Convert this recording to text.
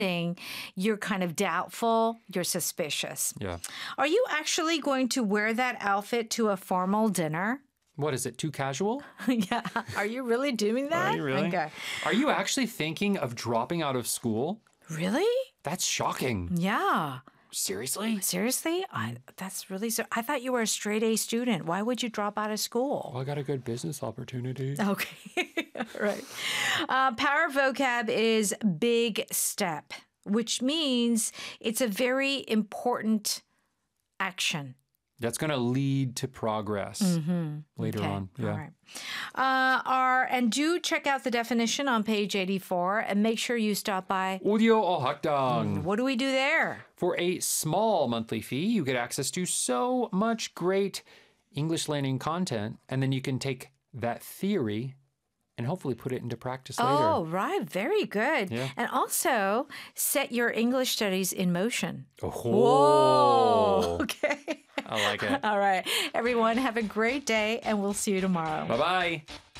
you're kind of doubtful, you're suspicious. Yeah. Are you actually going to wear that outfit to a formal dinner? What is it, too casual? Yeah. Are you really doing that? Are you really? Okay. Are you actually thinking of dropping out of school? Really? That's shocking. Yeah. Seriously? Seriously? That's really I thought you were a straight A student. Why would you drop out of school? Well, I got a good business opportunity. Okay. All right. Power vocab is big step, which means it's a very important action. That's going to lead to progress later on. Yeah. All right. And do check out the definition on page 84 and make sure you stop by. Audio o Hakdang. What do we do there? For a small monthly fee, you get access to so much great English learning content, and then you can take that theory and hopefully put it into practice later. Oh, right. Very good. Yeah. And also set your English studies in motion. Oh. Whoa. Okay. I like it. All right. Everyone, have a great day, and we'll see you tomorrow. Bye-bye.